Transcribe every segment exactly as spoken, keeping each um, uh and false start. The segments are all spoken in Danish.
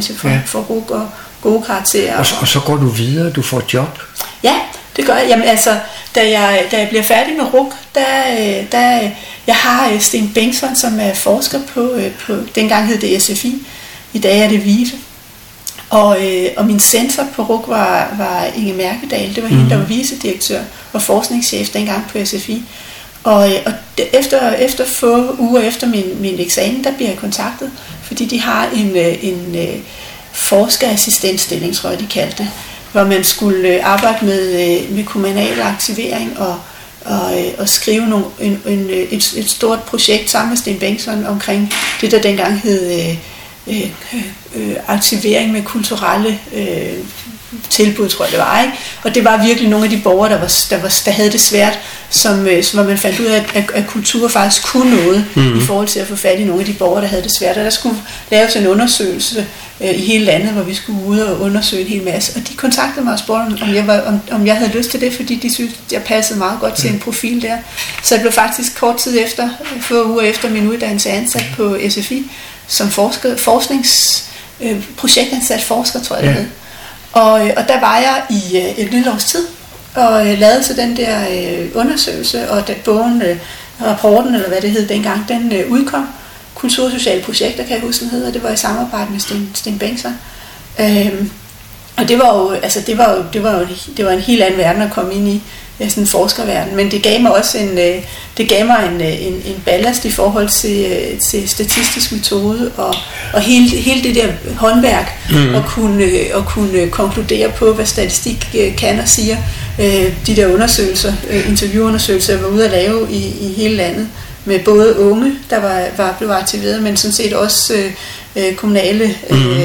uddannelse for, ja. for R U C og gode karakterer. Og, og så går du videre, du får job? Ja, det gør jeg. Jamen altså, da jeg, da jeg bliver færdig med R U C, der, der jeg har Sten Bengtsson, som er forsker på, på dengang hed det S F I, i dag er det VIVE. Og, og min censor på R U C var, var Inge Mærkedal. Det var hende, der var vicedirektør og forskningschef dengang på S F I. Og, og efter, efter få uger efter min, min eksamen, der bliver jeg kontaktet, fordi de har en, en, en forskerassistentstilling, tror jeg de kaldte det, hvor man skulle arbejde med, med kommunal aktivering og, og, og skrive nogle, en, en, et, et stort projekt sammen med Sten Bengtsson omkring det, der dengang hed øh, øh, aktivering med kulturelle øh, tilbud, tror jeg det var, ikke? Og det var virkelig nogle af de borgere, der, var, der, var, der havde det svært, som, som man fandt ud af, at, at kultur faktisk kunne noget mm-hmm. i forhold til at få fat i nogle af de borgere, der havde det svært. Og der skulle laves en undersøgelse øh, i hele landet, hvor vi skulle ud og undersøge en hel masse. Og de kontaktede mig og spurgte, om jeg, var, om, om jeg havde lyst til det, fordi de syntes, jeg passede meget godt til en profil der. Så jeg blev faktisk kort tid efter, få uger efter min uddannelse, ansat på S F I som forsker, forsknings, øh, projektansat forsker, tror jeg det hed. Og, og der var jeg i øh, et lille års tid, og øh, lavede så den der øh, undersøgelse, og da bogen, øh, rapporten, eller hvad det hed dengang, den øh, udkom. Kultursociale projekter, kan jeg huske, den hedder. Det var i samarbejde med Sten, Sten Bengtsson. Øhm, og det var jo, altså det var jo, det var jo, det var en helt anden verden at komme ind i, sådan en forskerverden. Men det gav mig også en, øh, det gav mig en, en, en ballast i forhold til, øh, til statistisk metode og, og hele, hele det der håndværk, mm. og kunne, og kunne konkludere på, hvad statistik øh, kan og siger. Øh, de der undersøgelser, øh, interviewundersøgelser, jeg var ude at lave i, i hele landet, med både unge, der var, var blevet aktiveret, men sådan set også øh, kommunale øh,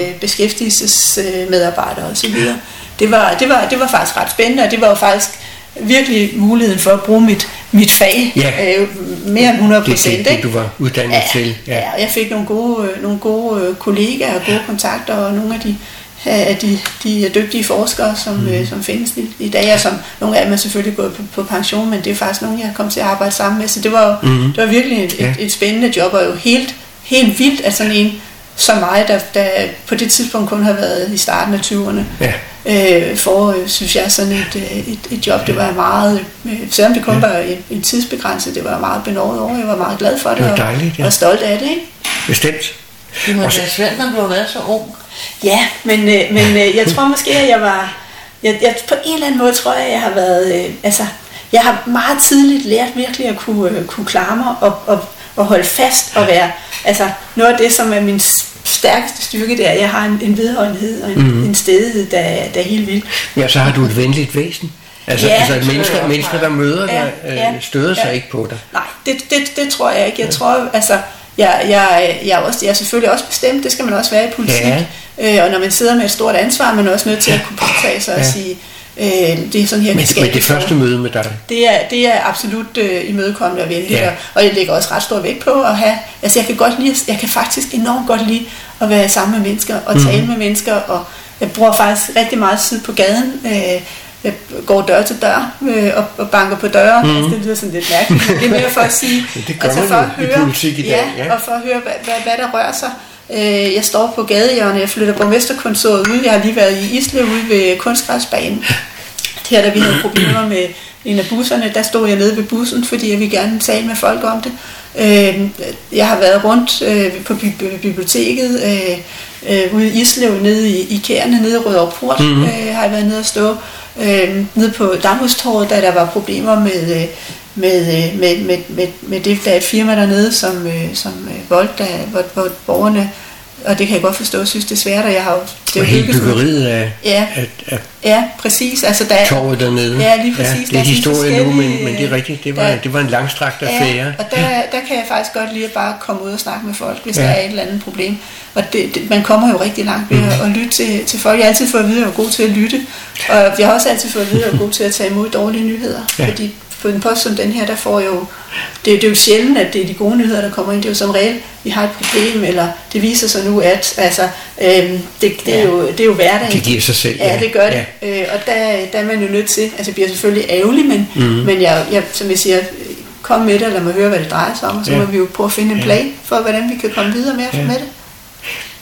beskæftigelsesmedarbejdere osv. Det var, det, var, det var faktisk ret spændende, og det var jo faktisk virkelig muligheden for at bruge mit, mit fag ja. øh, mere end hundrede procent. Det er det, du var uddannet ja, til. Ja. ja, jeg fik nogle gode, nogle gode kollegaer og gode kontakter, og nogle af de, af de, de dygtige forskere, som, mm. øh, som findes i, i dag, og som nogle af dem er selvfølgelig gået på, på pension, men det er faktisk nogle, jeg kom til at arbejde sammen med, så det var, mm. det var virkelig et, ja. et, et spændende job, og jo helt, helt vildt, at sådan en som mig, der, der på det tidspunkt kun har været i starten af tyverne, ja. øh, for, øh, synes jeg, sådan et, et, et job, det var meget, øh, selvom det kun ja. var en, en tidsbegrænset, det var meget benådet over, jeg var meget glad for det, det dejligt, ja. og, og stolt af det, ikke? Bestemt. Det må være svært, når du har været så ung. Ja, men, øh, men øh, jeg tror måske, at jeg var, jeg, jeg, på en eller anden måde tror jeg, jeg har været, øh, altså, jeg har meget tidligt lært virkelig at kunne, øh, kunne klare mig, og, og, og holde fast, og være, altså, noget af det, som er min stærkeste styrke, det er, at jeg har en, en vedholdenhed og en, mm-hmm. en stedighed, der, der er helt vild. Ja, så har du et venligt væsen. Altså, ja, altså mennesker, mennesker, der møder dig, ja, ja, støder ja. sig ikke på dig. Nej, det, det, det tror jeg ikke. Jeg tror, altså, jeg, jeg, jeg, er også, jeg er selvfølgelig også bestemt, det skal man også være i politik. Ja. Øh, og når man sidder med et stort ansvar, man er også nødt til at kunne påtage sig ja. og sige, øh, det er sådan her, men, men det første møde med dig? Det er, det er absolut øh, imødekommende og venligt, ja. og, og jeg lægger også ret stor vægt på at have, altså jeg kan godt lide, jeg kan faktisk enormt godt lide at være sammen med mennesker og tale mm-hmm. med mennesker, og jeg bruger faktisk rigtig meget tid på gaden. Øh, jeg går dør til dør øh, og, og banker på døre. Mm. Altså, det lyder sådan lidt mærkeligt. Det er mere for at sige, det gør altså man for at jo høre, i politik i dag. Ja, ja. Og for at høre, hvad, hvad, hvad der rører sig. Øh, jeg står på gadehjørnet, jeg flytter borgmesterkontoret ud. Jeg har lige været i Islev ude ved kunstgræsbanen. Her, da vi havde problemer med en af busserne, der stod jeg nede ved bussen, fordi jeg ville gerne tale med folk om det. Øh, jeg har været rundt øh, på bi- biblioteket, øh, øh, ude i Islev, nede i, i Kærne, nede i Rødovre Port, mm-hmm. øh, har jeg været nede og stå. Øh, nede på Damhustorvet, da der var problemer med, med, med, med, med, med det, der er et firma dernede, som, som Volt, der, hvor, hvor borgerne, og det kan jeg godt forstå, synes det er svært, og jeg har jo... Det er og helt byggeriet af, ja, af, af ja, præcis. Altså, der, torvet dernede. Ja, lige præcis. Ja, det er historie nu, men, men det er rigtigt, det var, der, det var en langstrakt affære. Ja, og der, der kan jeg faktisk godt lide at bare komme ud og snakke med folk, hvis ja. der er et eller andet problem. Og det, det, man kommer jo rigtig langt ved mm. at, at lytte til, til folk. Jeg har altid fået at vide, at jeg er god til at lytte, og jeg har også altid fået at vide, at jeg er god til at tage imod dårlige nyheder, ja. fordi på en post som den her, der får jo, det, det er jo sjældent, at det er de gode nyheder, der kommer ind. Det er jo som regel, vi har et problem, eller det viser sig nu, at altså, øhm, det, det, er jo, det er jo hverdagen. Det giver sig selv. Ja, ja det gør det. Ja. Øh, og der, der er man jo nødt til, altså det bliver selvfølgelig ærgerligt, men, mm. men jeg, jeg, som jeg siger, kom med det, og lad mig høre, hvad det drejer sig om, og så ja. må vi jo prøve at finde en plan for, hvordan vi kan komme videre med, ja. med det.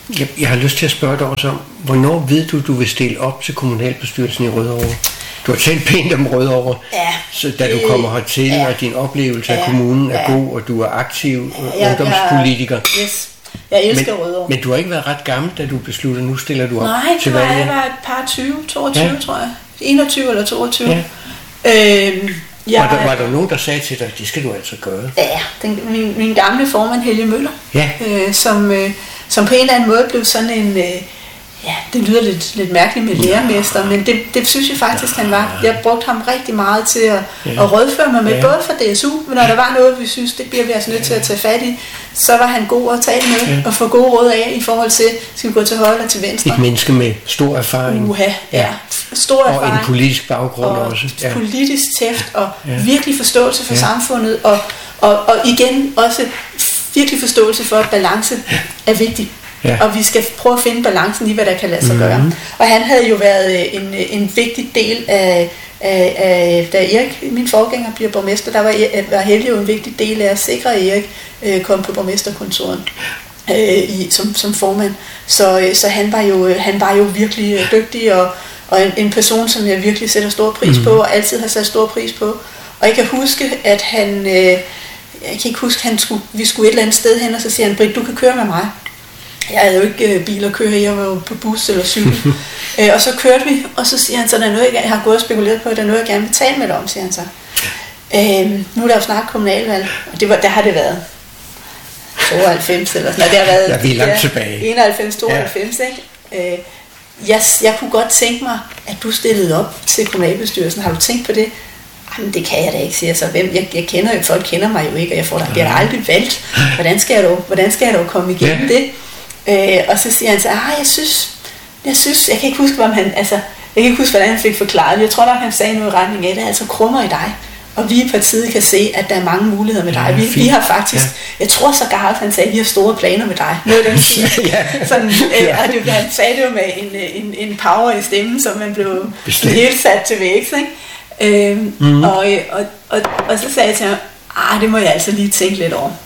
Jeg, jeg har lyst til at spørge dig også om, hvornår ved du, du vil stille op til kommunalbestyrelsen i Rødovre? Du har talt pænt om Rødovre, ja, så da du kommer hertil, ja, og din oplevelse af ja, kommunen er ja, god, og du er aktiv ja, ungdomspolitiker. Ja, yes. Jeg elsker men, Rødovre. Men du har ikke været ret gammel, da du besluttede, nu stiller du op Nej, til valget? Nej, jeg var et par tyve, toogtyve, ja, tror jeg. enogtyve eller toogtyve. Ja. Øhm, jeg, var, der, var der nogen, der sagde til dig, det skal du altså gøre? Ja, den, min, min gamle formand, Helge Møller, ja, øh, som, øh, som på en eller anden måde blev sådan en... Øh, Ja, det lyder lidt, lidt mærkeligt med lærermester, men det, det synes jeg faktisk, han var. Jeg brugte ham rigtig meget til at, ja, at rådføre mig med, ja, både for D S U, men når der var noget, vi synes, det bliver vi altså nødt til at tage fat i, så var han god at tale med, ja, og få gode råd af i forhold til, skal vi gå til højre eller til venstre. Et menneske med stor erfaring. Uha, ja, ja, stor erfaring. Og en politisk baggrund og også. Ja. Politisk tæft, og ja, virkelig forståelse for, ja, samfundet, og, og, og igen også virkelig forståelse for, at balance er vigtig. Ja. Og vi skal prøve at finde balancen i, hvad der kan lade sig mm-hmm. gøre. Og han havde jo været en, en vigtig del af, af, af, da Erik, min forgænger, bliver borgmester, der var, var Helge jo en vigtig del af at sikre, at Erik øh, kom på borgmesterkontoret øh, i, som, som formand. Så, så han, var jo, han var jo virkelig dygtig, og, og en, en person, som jeg virkelig sætter stor pris mm-hmm. på, og altid har sat stor pris på. Og jeg kan huske, at han, øh, jeg kan ikke huske, han skulle, vi skulle et eller andet sted hen, og så siger han, Britt, du kan køre med mig. Jeg havde jo ikke øh, bil at køre, jeg var jo på bus eller cykel. øh, og så kørte vi, og så siger han så, der er noget, jeg, jeg har gået og spekuleret på, at der er noget, jeg gerne vil tale med dig om, siger han så. Øh, nu er der jo snart kommunalvalg, og det var, der har det været tooghalvfems eller sådan noget. Det har været ja, vi er langt tilbage. enoghalvfems tooghalvfems, ja, ikke? Øh, jeg, jeg kunne godt tænke mig, at du stillede op til kommunalbestyrelsen. Har du tænkt på det? Jamen, det kan jeg da ikke, siger så. Hvem? Jeg, jeg kender jo, folk kender mig jo ikke, og jeg får da, bliver da aldrig valgt. Hvordan skal jeg dog, hvordan skal jeg dog komme igennem ja. det? Øh, og så siger han så, ah, jeg synes, jeg synes, jeg kan ikke huske, hvad han, altså, jeg kan ikke huske, hvordan han fik forklaret. Jeg tror nok, han sagde noget i retning af, det er altså krummer i dig. Og vi i partiet kan se, at der er mange muligheder med dig. Vi, vi har faktisk, ja. jeg tror så galt, han sagde, at vi har store planer med dig. Noget den ja. Sådan, øh, og det, han sagde det jo med en, en, en power i stemmen, som man blev helt sat til vægs, ikke? Øh, mm-hmm. og, og, og, og så sagde jeg til ham, ah, det må jeg altså lige tænke lidt over.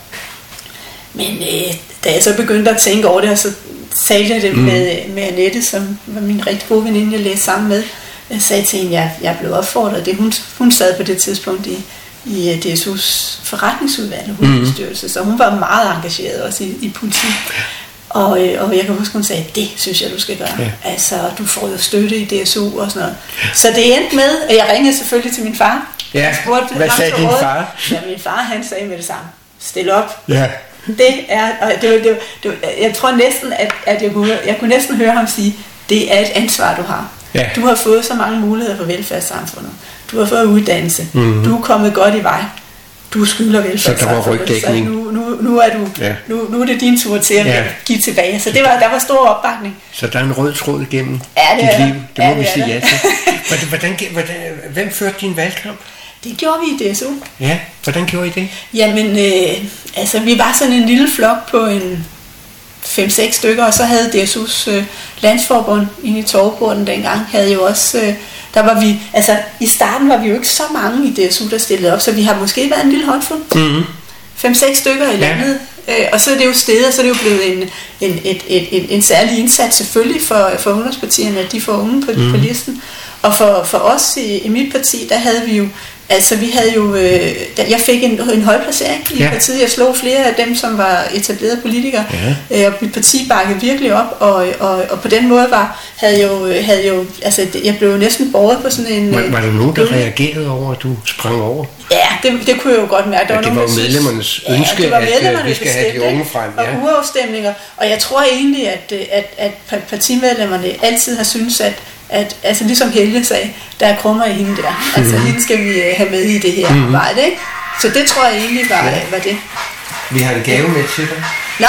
Men øh, da jeg så begyndte at tænke over det, og så talte jeg det mm. med, med Annette, som var min rigtig gode veninde, jeg læste sammen med. Jeg sagde til hende, at jeg, jeg blev opfordret. Det, hun, hun sad på det tidspunkt i, i D S U's forretningsudvalg, hovedbestyrelse, mm. så hun var meget engageret også i, i politik. Og, og jeg kan huske, hun sagde, det synes jeg, du skal gøre. Ja. Altså, du får jo støtte i D S U og sådan noget. Så det endte med, at jeg ringede selvfølgelig til min far. Ja, spurgte, hvad sagde din far? Ja, min far, han sagde med det samme. Stil op. Ja. Det er, og det var, det var, det var, jeg tror næsten, at, at jeg, kunne, jeg kunne næsten høre ham sige, det er et ansvar, du har. Ja. Du har fået så mange muligheder for velfærdssamfundet. Du har fået uddannelse. Mm-hmm. Du er kommet godt i vej. Du skylder velfærdssamfundet. Så der var rygdækning. Så nu, nu, nu, er du, ja. nu, nu er det din tur til at ja. give tilbage. Så det var, der var stor opbakning. Så der er en rød tråd igennem ja, det dit liv. Det må ja, vi det sige ja til. Hvordan, hvordan, hvordan, hvem førte din valgkamp? Det gjorde vi i D S U. Ja, hvordan gjorde I det? Jamen, øh, altså vi var sådan en lille flok på en fem seks stykker, og så havde D S U's øh, landsforbund inde i Torveporten dengang, havde jo også, øh, der var vi, altså i starten var vi jo ikke så mange i D S U, der stillede op, så vi har måske været en lille håndfuld. Mm-hmm. fem seks stykker i landet, ja. øh, og så er det jo stedet, og så er det jo blevet en, en, et, et, en, en særlig indsats selvfølgelig for, for ungdomspartierne, at de får unge på, mm. på listen. Og for, for os i, i mit parti, der havde vi jo, altså vi havde jo, øh, jeg fik en, en høj placering i ja. partiet. Jeg slog flere af dem, som var etablerede politikere, ja. øh, og mit parti bakkede virkelig op, og, og, og på den måde var, havde jo, havde jo, altså jeg blev jo næsten båret på sådan en... Var, var der nogen, der reagerede over, at du sprang over? Ja, det, det kunne jeg jo godt mærke. Der ja, var det nogen, var jo medlemmernes ja, ønske, det var medlemmernes at vi skal have de unge frem. Ja. Og uafstemninger, og jeg tror egentlig, at, at, at partimedlemmerne altid har syntes, at at, altså ligesom Helge sagde, der er krummer i hende der. Altså mm. hende skal vi have med i det her mm. arbejde, ikke? Så det tror jeg egentlig var, ja. var det. Vi har en gave med til dig. Nå,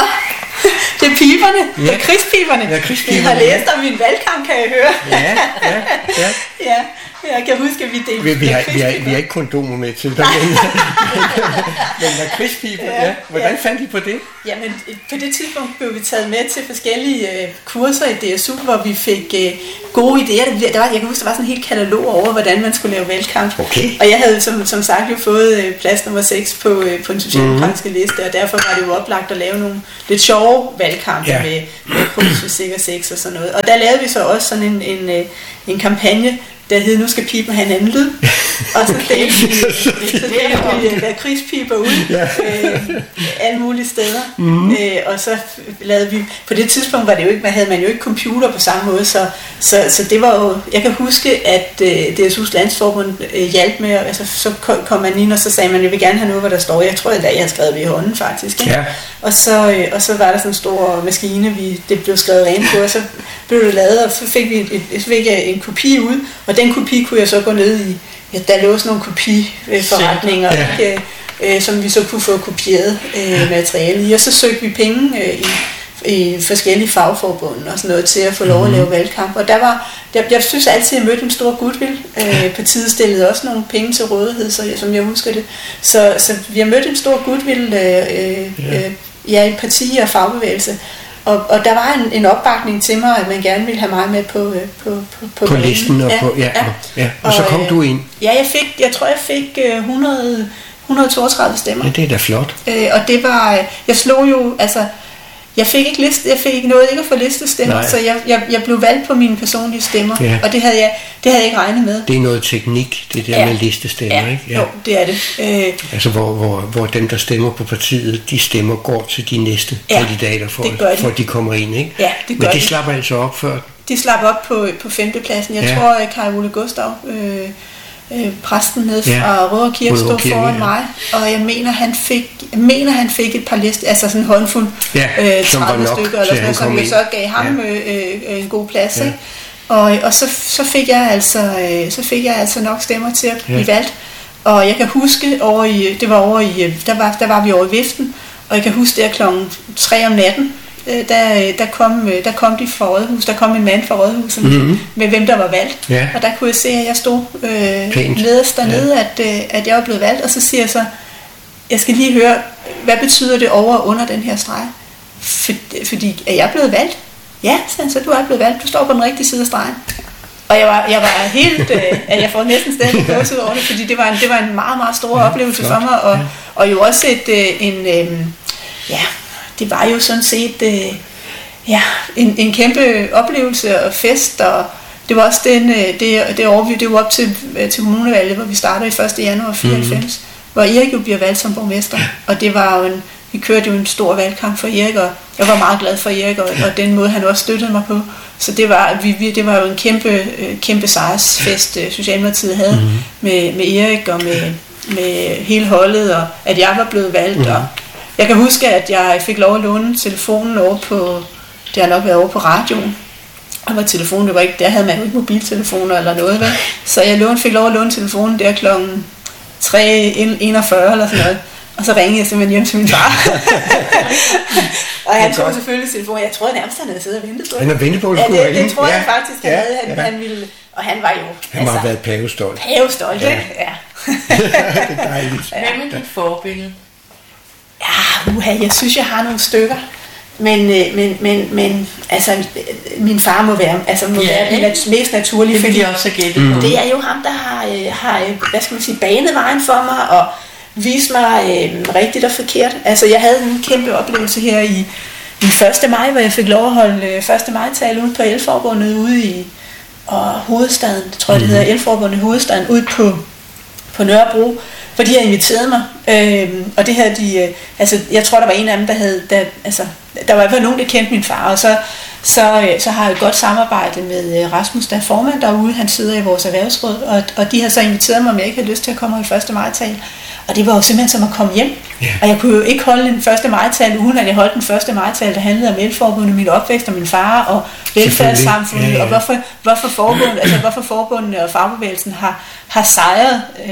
det er piberne. Ja. Det er krigspiberne. Ja, krigspiberne. Jeg har læst om min valgkamp, kan jeg høre. Ja, ja, ja. ja. Jeg kan huske, at vi delte Vi, vi, har, vi, har, vi har ikke kondomer med til dig, men, men lakridspiber, ja. ja. Hvordan ja. fandt I på det? Jamen, på det tidspunkt blev vi taget med til forskellige øh, kurser i D S U, hvor vi fik øh, gode idéer. Der var, jeg kan huske, der var sådan en helt katalog over, hvordan man skulle lave valgkamp. Okay. Og jeg havde som, som sagt jo fået øh, plads nummer seks på, øh, på den socialdemokratiske mm-hmm. liste, og derfor var det jo oplagt at lave nogle lidt sjove valgkampe ja. med, med krydsfysik og sex og sådan noget. Og der lavede vi så også sådan en, en, en, en kampagne, der hed, nu skal pipen have en anden lyd. Og så delte vi, så delte vi lakridspiber ud ja. øh, alle mulige steder. Mm-hmm. Øh, og så lavede vi, på det tidspunkt var det jo ikke, man havde man jo ikke computer på samme måde, så, så, så det var jo, jeg kan huske, at øh, D S U's Landsforbund øh, hjalp med, altså så kom man ind, og så sagde man, jeg vil gerne have noget, hvor der står, jeg tror, at jeg havde skrevet det i hånden faktisk. Ja. Og, så, øh, og så var der sådan en stor maskine, vi, det blev skrevet rent på, og så blev det lavet, og så fik vi et, et, fik jeg en kopi ud, og den kopi kunne jeg så gå ned i. Ja, der lå sådan nogle kopiforretninger, ja. øh, som vi så kunne få kopieret øh, materiale i. Og så søgte vi penge øh, i, i forskellige fagforbund og sådan noget til at få lov at lave valgkamp. Og der var, jeg, jeg synes altid, at jeg mødte en stor goodwill. Øh, partiet stillede også nogle penge til rådighed, så, som jeg husker det. Så, så vi har mødt en stor goodwill øh, øh, ja, i parti og fagbevægelse. Og, og der var en, en opbakning til mig, at man gerne ville have mig med på på på, på, på listen og ja, på ja, ja. ja. Og, og så kom du ind. Ja, jeg fik, jeg tror jeg fik hundrede, hundrede og toogtredive stemmer. Ja, det er da flot. Øh, og det var, jeg slog jo, altså, jeg fik ikke liste, jeg fik ikke noget ikke at få listestemmer, Nej. så jeg, jeg, jeg blev valgt på mine personlige stemmer, ja. og det havde jeg, det havde jeg ikke regnet med. Det er noget teknik, det der ja. med listestemmer, ja. ikke? Ja, jo, det er det. Øh, altså hvor, hvor, hvor dem, der stemmer på partiet, de stemmer går til de næste ja, kandidater, for, de. for at de kommer ind, ikke? Ja, det gør Men de de. slapper altså op før. De slapper op på, på femtepladsen. Jeg ja. tror, at Kai Ole Gustav, øh, øh, præsten nede fra ja. Rødovre Kirke, stod foran ja. mig, og jeg mener, han fik, jeg mener, han fik et par lister, altså sådan en håndfuld, ja, øh, tredive stykker, eller sådan, som jo så gav ham ja. øh, øh, en god plads, ja. ikke? Og, og så, så, fik jeg altså, øh, så fik jeg altså nok stemmer til at blive ja. valgt. Og jeg kan huske, over i, det var over i, der var, der var vi over i Viften, og jeg kan huske, der klokken tre om natten, Der, der, kom, der kom de fra Rådhus, der kom en mand fra Rådhuset mm-hmm. med hvem der var valgt, ja. og der kunne jeg se, at jeg stod øh, nederst dernede, ja. at, øh, at jeg var blevet valgt, og så siger jeg så, jeg skal lige høre, hvad betyder det over og under den her streg? For, fordi, er jeg blevet valgt? Ja, så, så du er blevet valgt, du står på den rigtige side af stregen. Og jeg var, jeg var helt, øh, at jeg får næsten stadig gås ud over det, fordi det var en, det var en meget, meget stor ja, oplevelse flot. for mig, og, ja. og jo også et, øh, en, øh, ja, det var jo sådan set øh, ja, en, en kæmpe oplevelse og fest, og det var også den, øh, det, det overview, det var op til, øh, til kommunevalget, hvor vi starter i første januar fireoghalvfems, mm-hmm. hvor Erik jo bliver valgt som borgmester, og det var jo en, vi kørte jo en stor valgkamp for Erik, og jeg var meget glad for Erik, og, og den måde han også støttede mig på, så det var, vi, vi, det var jo en kæmpe, øh, kæmpe sejrsfest, øh, Socialdemokratiet havde mm-hmm. med, med Erik og med, med hele holdet, og at jeg var blevet valgt, mm-hmm. og jeg kan huske, at jeg fik lov at låne telefonen over på, det har nok været over på radioen, og var telefonen, det var ikke, der havde man jo ikke mobiltelefoner eller noget, vel? Så jeg låne, fik lov at låne telefonen der klokken tre enogfyrre eller sådan noget, og så ringede jeg simpelthen hjem til min far. Og han tog selvfølgelig telefonen, jeg tror nærmest, han havde siddet og ventet på det. Han havde ventet på, at det skulle ringe. Det tror jeg ja. faktisk, han, ja. havde, han, ja. han ville, og han var jo... Han altså, var været pavestolt. Pavestolt, ja. ja. Det er dejligt. Hvem er dit forbillede? Ja, uha, jeg synes, jeg har nogle stykker, men, men, men, men altså, min far må være, altså, må ja, være den mest naturlige, det vil jeg også have gættet på. Det er jo ham, der har, har, hvad skal man sige, banet vejen for mig, og vist mig øh, rigtigt og forkert. Altså, jeg havde en kæmpe oplevelse her i, i første maj, hvor jeg fik lov at holde øh, første maj-tale ude på Elforbundet ude i og hovedstaden, tror jeg det hedder, Elforbundet hovedstaden, ude på, på Nørrebro, for de havde inviteret mig, øhm, og det havde de, øh, altså jeg tror der var en af dem, der havde, der, altså, der var i hvert fald nogen, der kendte min far, og så, så, øh, så har jeg et godt samarbejde med øh, Rasmus, der er formand derude, han sidder i vores erhvervsråd, og, og de har så inviteret mig, om jeg ikke havde lyst til at komme i første maj-tale, og det var jo simpelthen som at komme hjem, yeah. og jeg kunne jo ikke holde en første maj-tale, uden at jeg holdt den første maj-tale, der handlede om Elforbundet, min opvækst og min far, og velfærdssamfundet, ja, ja. og hvorfor, hvorfor forbundet, altså hvorfor forbundet og fagbevægelsen har, har sejret øh,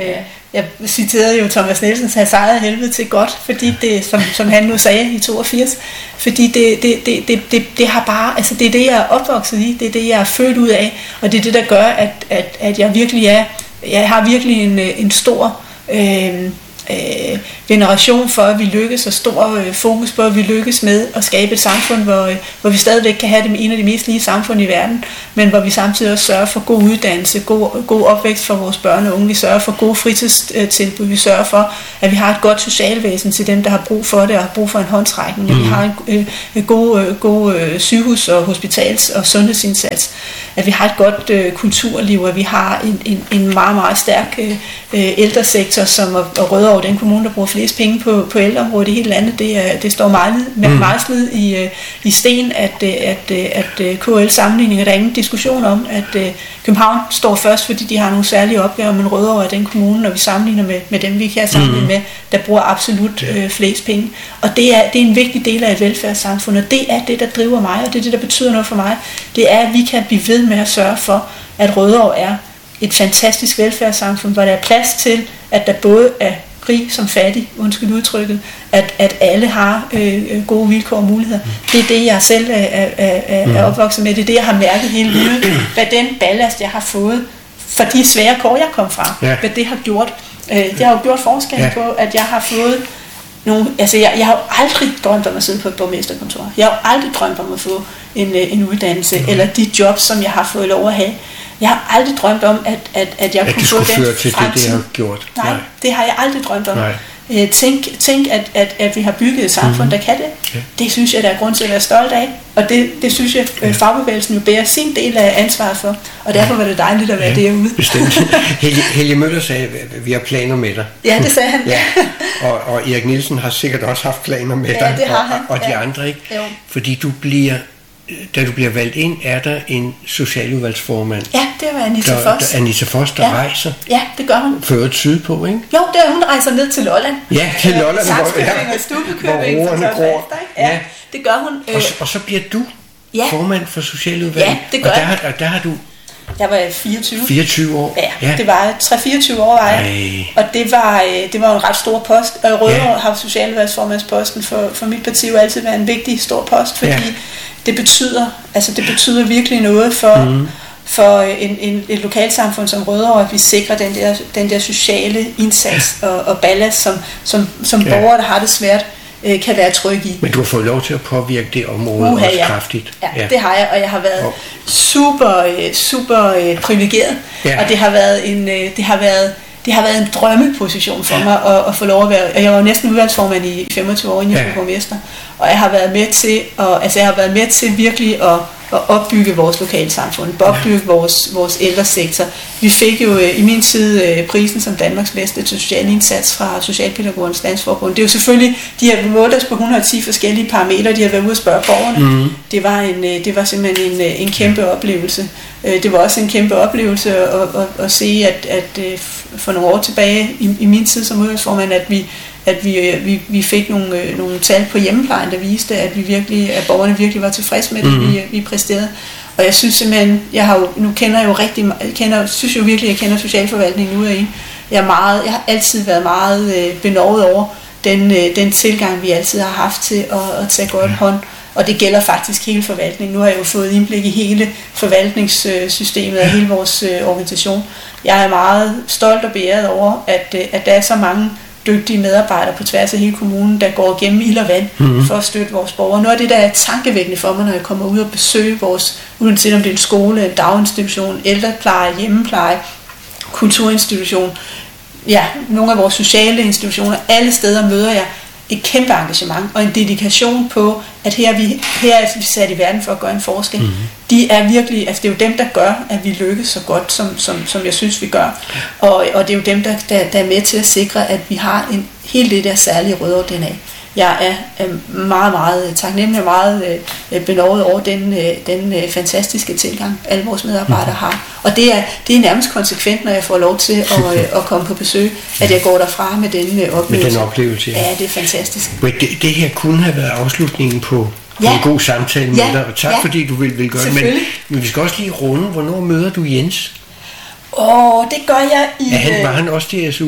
jeg citerede jo Thomas Nielsens "har sejret helvede til godt", fordi det, som, som han nu sagde i toogfirs, fordi det, det, det, det, det, det har bare, altså det er det, jeg er opvokset i, det er det, jeg er født ud af, og det er det, der gør, at, at, at jeg virkelig er, jeg har virkelig en, en stor øh, øh, veneration for, at vi lykkes, og stor øh, fokus på, at vi lykkes med at skabe et samfund, hvor, øh, hvor vi stadigvæk kan have det en af de mest lige samfund i verden, men hvor vi samtidig også sørger for god uddannelse, god, god opvækst for vores børn og unge, vi sørger for gode fritidstilbud, vi sørger for, at vi har et godt socialvæsen til dem, der har brug for det, og har brug for en håndsrækning, mm. at vi har en øh, øh, god, øh, god øh, sygehus- og hospitals- og sundhedsindsats, at vi har et godt øh, kulturliv, at vi har en, en, en meget, meget stærk øh, ældresektor, som er, og Rødovre, den kommune, der bruger flest penge på, på ældreområdet i hele landet, det, er, det står meget, mm. meget slid i, i sten, at, at, at, at K L-sammenligninger, der er ingen diskussion om, at København står først, fordi de har nogle særlige opgaver, men Rødovre er den kommune, når vi sammenligner med, med dem, vi kan sammenligne mm. med, der bruger absolut øh, flest penge. Og det er, det er en vigtig del af et velfærdssamfund, og det er det, der driver mig, og det er det, der betyder noget for mig. Det er, at vi kan blive ved med at sørge for, at Rødovre er et fantastisk velfærdssamfund, hvor der er plads til, at der både er rig som fattig, undskyld udtrykket, at, at alle har øh, gode vilkår og muligheder. Det er det, jeg selv er, er, er, er opvokset med. Det er det, jeg har mærket hele livet. Hvad den ballast, jeg har fået for de svære kår, jeg kom fra, ja. Hvad det har gjort. Øh, det har jo gjort forskel ja. På, at jeg har fået nogle... Altså, jeg, jeg har jo aldrig drømt om at sidde på et borgmesterkontor. Jeg har jo aldrig drømt om at få en, en uddannelse, mm. eller de jobs, som jeg har fået lov at have. Jeg har aldrig drømt om, at, at, at jeg at kunne få den føre til fremtid. Det, det har gjort. Nej, Nej, det har jeg aldrig drømt om. Nej. Tænk, tænk at, at, at vi har bygget et samfund, mm-hmm. der kan det. Ja. Det synes jeg, der er grund til at være stolt af. Og det, det synes jeg, ja. Fagbevægelsen jo bærer sin del af ansvaret for. Og derfor var det dejligt at være ja, derude. Bestemt. Helge, Helge Møller sagde, at vi har planer med dig. Ja, det sagde han. Ja. Og, og Erik Nielsen har sikkert også haft planer med ja, dig. Det har han. Og, og de ja. andre, ikke? Jo. Fordi du bliver... Da du bliver valgt ind, er der en socialudvalgsformand. Ja, det var Anita der, Foss. Der, Anita Foss, der ja. rejser. Ja, det gør hun. Føret sydpå, ikke? Jo, der hun rejser ned til Lolland. Ja, til Lolland. Sakskøbing ja. Og Stubekøbing. Hvor roerne går. Ja, ja, det gør hun. Og, og så bliver du ja. formand for socialudvalget. Ja, det gør og der, jeg. Og der har du... Jeg var fireogtyve. fireogtyve år? Ja, ja. Det var tre fireogtyve år, var jeg. Og det var, det var en ret stor post. Og Rødovre ja. har socialudvalgsformandsposten for, for mit parti jo altid været en vigtig stor post, fordi ja. det betyder, altså det betyder virkelig noget for, mm. for en, en, et lokalsamfund som Rødovre, at vi sikrer den der, den der sociale indsats og, og ballast, som, som, som ja. borgere, der har det svært, kan være trygge i. Men du har fået lov til at påvirke det område Uha, også ja. kraftigt. Ja, ja, det har jeg, og jeg har været oh. super, super privilegeret, ja. og det har været en, det har været, det har været en drømmeposition for ja. mig at, at få lov at være. Jeg var jo næsten udvalgsformand i femogtyve år, inden jeg blev borgmester, og jeg har været med til, at, altså jeg har været med til virkelig at at opbygge vores lokalsamfund, at opbygge ja. vores, vores ældresektor. Vi fik jo i min tid prisen som Danmarks bedste til social indsats fra Socialpædagogernes Landsforbund. Det er jo selvfølgelig, de har målt os på et hundrede og ti forskellige parametre, de har været ude at spørge borgerne. Mm. Det, var en, det var simpelthen en, en kæmpe oplevelse. Det var også en kæmpe oplevelse at, at, at se, at, at for nogle år tilbage i, i min tid som udvalgsformand, at vi at vi, vi, vi fik nogle, nogle tal på hjemmeplejen, der viste, at vi virkelig, at borgerne virkelig var tilfredse med det, mm-hmm. vi, vi præsterede. Og jeg synes simpelthen, jeg har jo, nu kender jeg jo rigtig, jeg kender, synes jo virkelig, at jeg kender socialforvaltningen ud af en. Jeg, er meget, jeg har altid været meget øh, benovet over den, øh, den tilgang, vi altid har haft til at, at tage godt hånd. Og det gælder faktisk hele forvaltningen. Nu har jeg jo fået indblik i hele forvaltningssystemet og hele vores øh, organisation. Jeg er meget stolt og beæret over, at, øh, at der er så mange dygtige medarbejdere på tværs af hele kommunen, der går gennem ild og vand mm-hmm. for at støtte vores borgere. Noget af det, der er tankevækkende for mig, når jeg kommer ud og besøger vores, uanset om det er en skole, en daginstitution, ældrepleje, hjemmepleje, kulturinstitution, ja, nogle af vores sociale institutioner, alle steder møder jeg et kæmpe engagement og en dedikation på, at her er vi, her er vi sat i verden for at gøre en forskel. Mm-hmm. De er virkelig, altså det er jo dem, der gør, at vi lykkes så godt, som, som, som jeg synes, vi gør. Og, og det er jo dem, der, der, der er med til at sikre, at vi har en, helt det der særlige Rødovre D N A. Jeg er meget, meget taknemmelig og meget øh, benovet over den, øh, den øh, fantastiske tilgang, alle vores medarbejdere har. Og det er, det er nærmest konsekvent, når jeg får lov til at, øh, at komme på besøg, at jeg går derfra med den øh, oplevelse. Med den oplevelse, ja. Ja, det er fantastisk. Men det, det her kunne have været afslutningen på, på ja. en god samtale med ja. dig, og tak ja. fordi du vil, vil gøre det. Men, men vi skal også lige runde, hvornår møder du Jens? Åh, det gør jeg i... Ja, han, var han også til S U'er?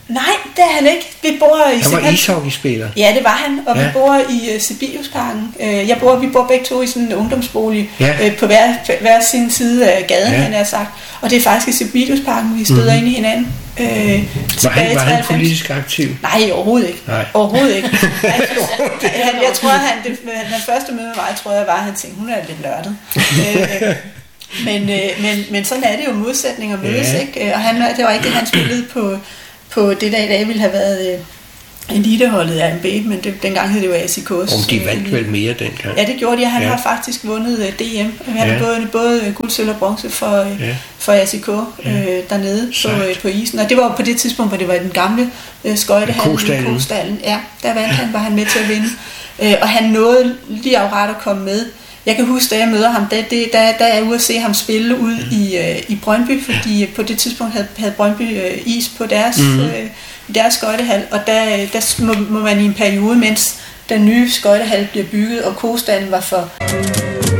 Nej, det er han ikke. Vi bor i Han var ishockeyspiller. Ja, det var han, og Ja. vi bor i uh, Sibeliusparken. Uh, jeg bor, vi bor begge to i sådan en ungdomsbolig Ja. uh, på hver, hver sin side af gaden, Ja. han har sagt. Og det er faktisk i Sibeliusparken, vi støder Mhm. ind i hinanden. Uh, Var han, var han politisk aktiv? Nej, overhovedet ikke. Nej. Overhovedet ikke. Han, han, jeg tror, han, det, han første møde med mig, tror jeg var, at han tænkte, hun er lidt nørdet. uh, men, uh, men, men sådan er det jo, modsætninger mødes, Ja. ikke? Og han, det var ikke det, han spillede på, på det, der i dag ville have været uh, eliteholdet af M B, men det, dengang hed det jo A C K's. Om de vandt vel mere dengang? Ja, det gjorde de, og han Ja. har faktisk vundet uh, D M. Han har Ja. både, både guld, sølv og bronze for, uh, Ja. for A C K uh, Ja. dernede på, Sejt. uh, på isen. Og det var på det tidspunkt, hvor det var den gamle uh, skøjtehal Kostallen. i Kostallen. Ja, der vandt han, var han med til at vinde. Uh, og han nåede lige akkurat at komme med. Jeg kan huske, da jeg møder ham, da, det, da, da jeg er ude at se ham spille ud mm. i, uh, i Brøndby, fordi på det tidspunkt havde, havde Brøndby uh, is på deres, mm. uh, deres skøjtehal, og der, der må, må man i en periode, mens den nye skøjtehal bliver bygget, og Kostallen var for